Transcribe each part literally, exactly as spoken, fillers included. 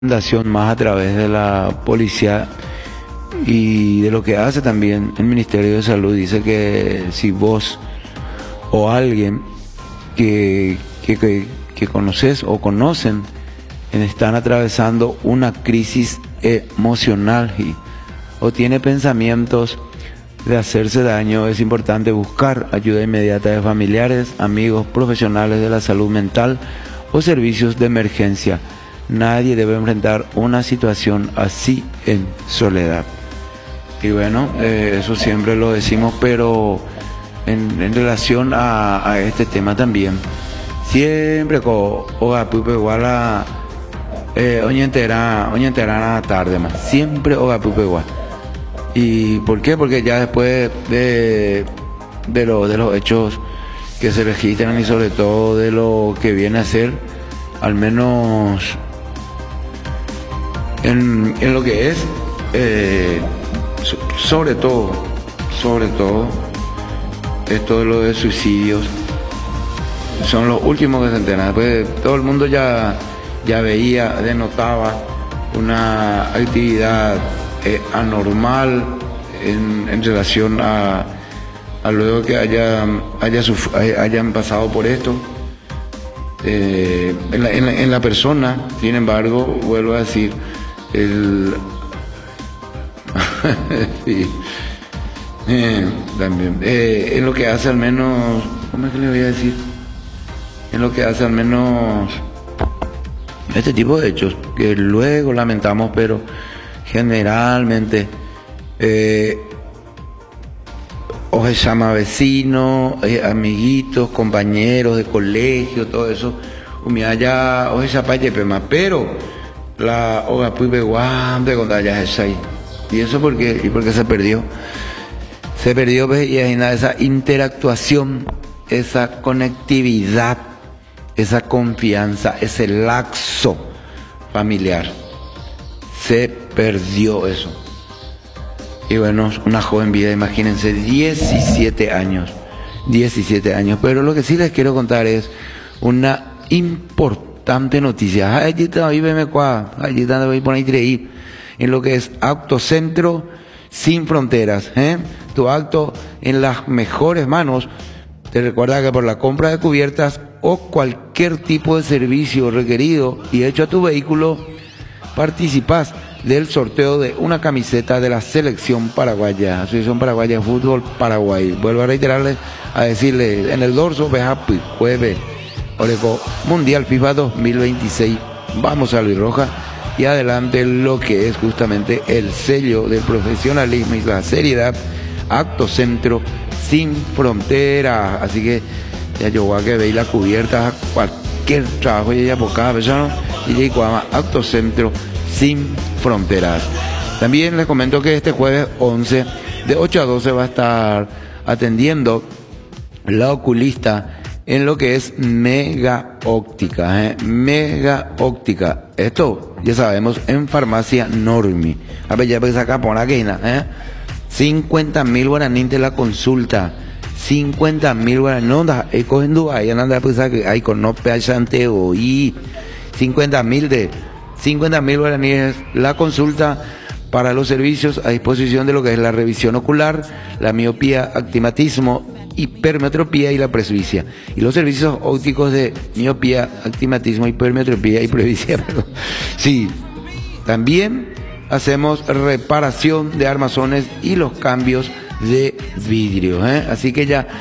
recomendación más a través de la policía y de lo que hace también el Ministerio de Salud. Dice que si vos o alguien que, que, que, que conoces o conocen están atravesando una crisis emocional y, o tiene pensamientos de hacerse daño, es importante buscar ayuda inmediata de familiares, amigos, profesionales de la salud mental o servicios de emergencia. Nadie debe enfrentar una situación así en soledad. Y bueno, eh, eso siempre lo decimos, pero en, en relación a, a este tema también, siempre con Oga Pupe igual a eh, oña entera, oña entera a la tarde más, siempre Oga Pupe igual. ¿Y por qué? Porque ya después de, de, lo, de los hechos que se registran y sobre todo de lo que viene a ser, al menos en, en lo que es, eh, sobre todo, sobre todo, esto de lo de suicidios, son los últimos que se enteran. Después todo el mundo ya, ya veía, denotaba una actividad Eh, anormal en, en relación a, a luego que haya, haya suf, hayan pasado por esto eh, en, la, en, la, en la persona. Sin embargo, vuelvo a decir, el sí. eh, también eh, en lo que hace al menos, ¿cómo es que le voy a decir? En lo que hace al menos este tipo de hechos que luego lamentamos, pero generalmente eh, o se llama vecinos, eh, amiguitos, compañeros de colegio, todo eso, humilla o se llama pema, pero la hoga puibe guante con ya es ahí. Y eso porque y porque se perdió. Se perdió, pues, y hay esa interactuación, esa conectividad, esa confianza, ese laxo familiar. Se perdió eso. Y bueno, una joven vida, imagínense, diecisiete años. diecisiete años. Pero lo que sí les quiero contar es una importante noticia. Allí también me cuadra, allí también voy a poner increíble. En lo que es Autocentro Sin Fronteras. ¿eh? Tu acto en las mejores manos. Te recuerda que por la compra de cubiertas o cualquier tipo de servicio requerido y hecho a tu vehículo, participás del sorteo de una camiseta de la selección paraguaya, Asociación Paraguaya de Fútbol Paraguay. Vuelvo a reiterarle, a decirle, en el dorso, Bejapi, jueves, Oreco Mundial FIFA dos mil veintiséis, vamos a Luis Roja, y adelante lo que es justamente el sello del profesionalismo y la seriedad, Autocentro Sin Fronteras. Así que ya yo voy a que veis la cubierta, cualquier trabajo, y ya por cada persona, y ya llama Autocentro Sin Fronteras. También les comento que este jueves once de ocho a doce va a estar atendiendo la oculista en lo que es Mega Óptica, ¿eh? Mega Óptica. Esto ya sabemos en Farmacia Normi. A ver, ya pues acá por aquí, ¿eh? cincuenta mil guaraníes de la consulta. cincuenta mil guaraníes. No, ahí cogen duda, ahí anda pues ahí con no peachanteo y cincuenta mil de cincuenta mil guaraníes la consulta para los servicios a disposición de lo que es la revisión ocular, la miopía, astigmatismo, hipermetropía y la presbicia. Y los servicios ópticos de miopía, astigmatismo, hipermetropía y presbicia. Perdón. Sí, también hacemos reparación de armazones y los cambios de vidrio. ¿eh? Así que ya,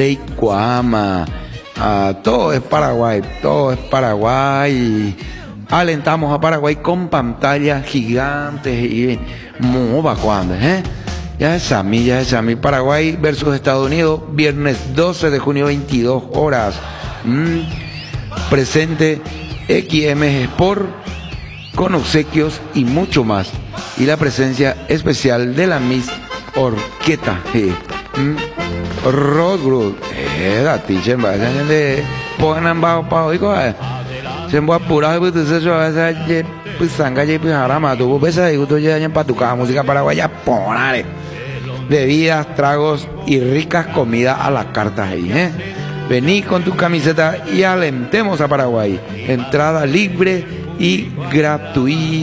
Reicuama, ah, todo es Paraguay, todo es Paraguay. Alentamos a Paraguay con pantallas gigantes y mova cuando, ¿eh? Ya es a mí, ya es a mí. Paraguay versus Estados Unidos, viernes doce de junio, veintidós horas. Mm. Presente X M Sport con obsequios y mucho más. Y la presencia especial de la Miss Orqueta. ¿eh? Mm. Rodgroup. Eh, la teacher, vayan de pongan bajo para hoy, coja. Se me va a apurar, pues eso a veces pues sanga y pues harama, tú ves ahí, tú ya para tu casa, música paraguaya, poner bebidas, tragos y ricas comidas a las cartas ahí, ¿eh? Vení con tu camiseta y alentemos a Paraguay. Entrada libre y gratuito.